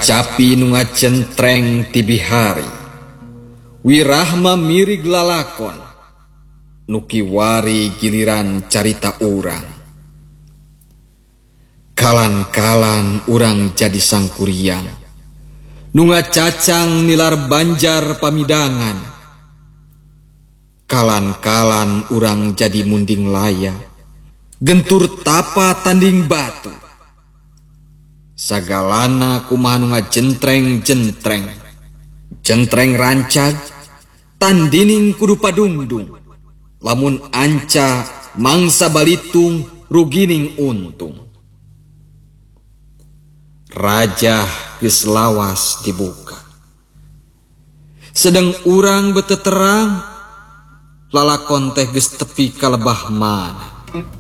Kacapi nu ngacentreng ti bihari, wirahma mirig lalakon, nu kiwari giliran carita urang. Kalan-kalan urang jadi sangkuriang, nu ngacacang nilar banjar pamidangan. Kalan-kalan urang jadi munding laya, gentur tapa tanding batu. Sagalana kumaha nu ngajentreng-jentreng, jentreng rancag, tandining kudu padungdung. Lamun anca mangsa balitung rugining untung. Raja geus lawas dibuka, sedang urang beuteterang, lalakon teh geus tepi ka lebah mana.